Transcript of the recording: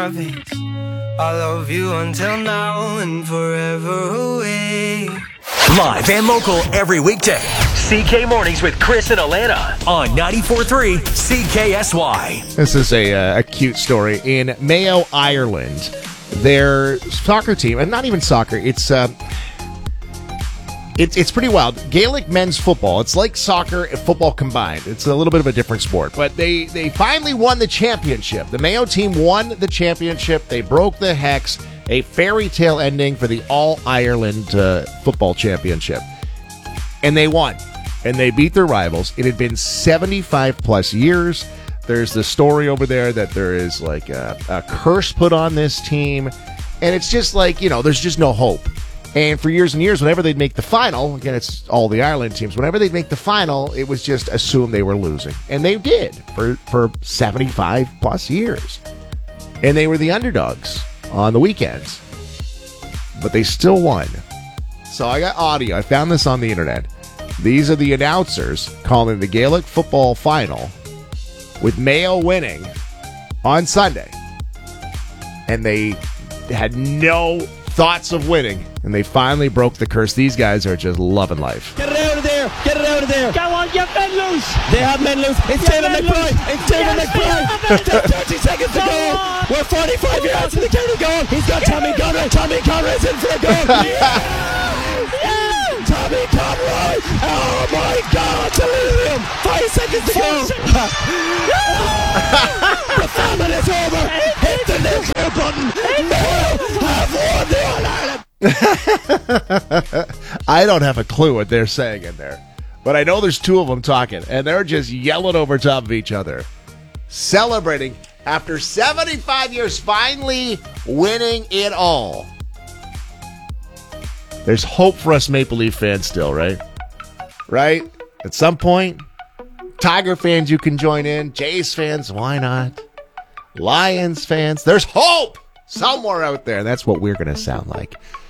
my veins. I love you until now and forever away. Live and local every weekday. CK Mornings with Chris and Alana on 94.3 CKSY. This is a cute story. In Mayo, Ireland, their soccer team, and not even soccer, it's pretty wild. Gaelic men's football. It's like soccer and football combined. It's a little bit of a different sport. But they finally won the championship. The Mayo team won the championship. They broke the hex. A fairy tale ending for the All-Ireland football championship. And they won. And they beat their rivals. It had been 75 plus years. There's the story over there that there is like a curse put on this team. And it's just like, there's just no hope. And for years and years, whenever they'd make the final, again, it's all the Ireland teams, whenever they'd make the final, it was just assumed they were losing. And they did for 75 plus years. And they were the underdogs on the weekends. But they still won. So I got audio. I found this on the internet. These are the announcers calling the Gaelic football final with Mayo winning on Sunday. And they had no thoughts of winning, and they finally broke the curse. These guys are just loving life. Get it out of there! Get it out of there! Go on, get men loose! They have men loose. It's David McBride! It's David McBride! There's 30 seconds to go! We're 45 yards from the county goal! He's got Tommy Conroy! Tommy Conroy's in for a goal! Yeah! Tommy Conroy! Oh my God! Delirium! 5 seconds to go! The famine is over! Hit the nuclear button! Mayo have won the All-Ireland! I don't have a clue what they're saying in there, but I know there's two of them talking, and they're just yelling over top of each other, celebrating after 75 years, finally winning it all. There's hope for us Maple Leaf fans still, right? Right? At some point, Tiger fans, you can join in. Jays fans, why not? Lions fans, there's hope somewhere out there, and that's what we're going to sound like.